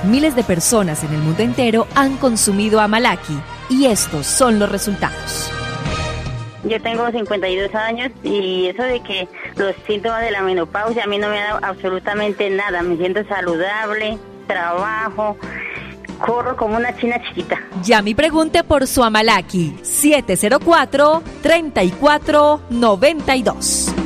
Miles de personas en el mundo entero han consumido Amalaki y estos son los resultados. Yo tengo 52 años y eso de que los síntomas de la menopausia a mí no me ha dado absolutamente nada. Me siento saludable, trabajo, corro como una china chiquita. Llame y pregunte por su Amalaki, 704-3492.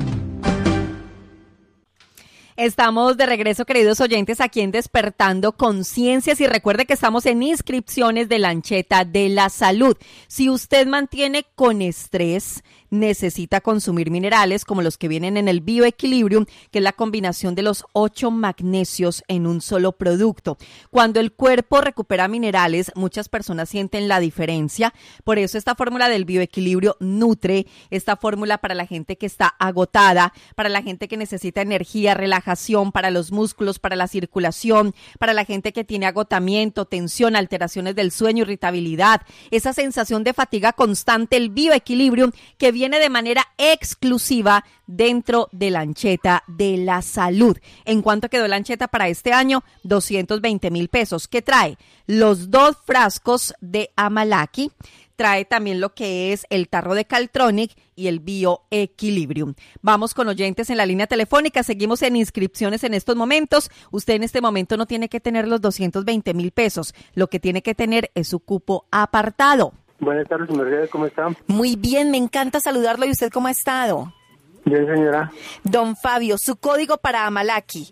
Estamos de regreso, queridos oyentes, aquí en Despertando Conciencias, y recuerde que estamos en inscripciones de Lancheta de la Salud. Si usted mantiene con estrés, necesita consumir minerales como los que vienen en el Bioequilibrium, que es la combinación de los 8 magnesios en un solo producto. Cuando el cuerpo recupera minerales, muchas personas sienten la diferencia. Por eso esta fórmula del Bioequilibrio nutre, esta fórmula para la gente que está agotada, para la gente que necesita energía, relajación, para los músculos, para la circulación, para la gente que tiene agotamiento, tensión, alteraciones del sueño, irritabilidad, esa sensación de fatiga constante, el Bioequilibrium, que viene de manera exclusiva dentro de Lancheta de la Salud. ¿En cuánto quedó Lancheta para este año? 220,000 pesos. ¿Qué trae? Los 2 frascos de Amalaki. Trae también lo que es el tarro de Caltronic y el Bioequilibrium. Vamos con oyentes en la línea telefónica. Seguimos en inscripciones en estos momentos. Usted en este momento no tiene que tener los 220,000 pesos. Lo que tiene que tener es su cupo apartado. Buenas tardes, Mercedes, ¿cómo está? Muy bien, me encanta saludarlo. ¿Y usted cómo ha estado? Bien, señora. Don Fabio, su código para Amalaki,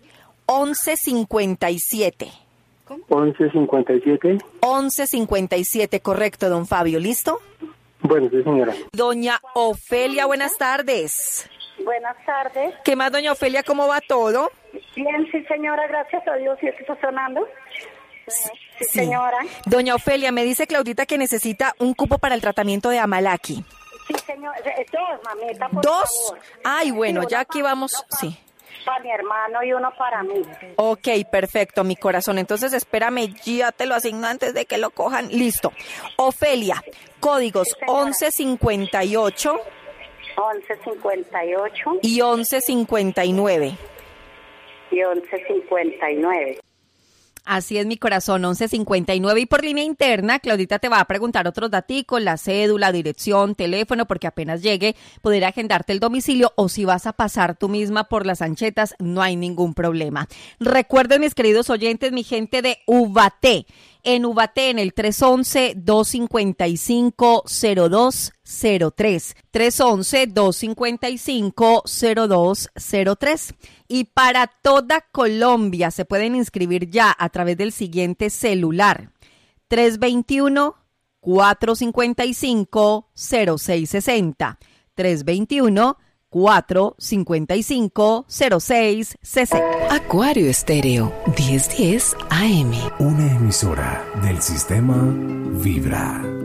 1157. ¿Cómo? 1157. 1157, correcto, don Fabio. ¿Listo? Bueno, sí, señora. Doña Ofelia, buenas tardes. Buenas tardes. ¿Qué más, doña Ofelia? ¿Cómo va todo? Bien, sí, señora, gracias a Dios. ¿Y esto está sonando? Sí, señora. Doña Ofelia, me dice Claudita que necesita un cupo para el tratamiento de Amalaki. Sí, señora. 2, mamita, por 2. favor. Ay, bueno, sí, ya aquí vamos. Sí. Para mi hermano y uno para mí. Ok, perfecto, mi corazón. Entonces, espérame, ya te lo asigno antes de que lo cojan. Listo. Ofelia, códigos sí, 1158. 1158. Y 1159. Y 1159. Así es, mi corazón, 1159. Y por línea interna, Claudita te va a preguntar otros daticos, la cédula, dirección, teléfono, porque apenas llegue, poder agendarte el domicilio, o si vas a pasar tú misma por las anchetas, no hay ningún problema. Recuerden, mis queridos oyentes, mi gente de Ubaté. En Ubaté, en el 311-255-0203. 311-255-0203. Y para toda Colombia se pueden inscribir ya a través del siguiente celular. 321-455-0660. 321-455-0660. Acuario Estéreo, 1010 AM. Una emisora del sistema Vibra.